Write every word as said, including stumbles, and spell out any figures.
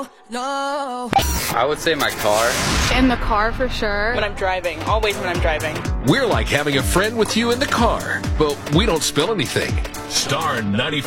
no, no. I would say my car. In the car for sure. When I'm driving. Always when I'm driving. We're like having a friend with you in the car, but we don't spill anything. Star ninety-four.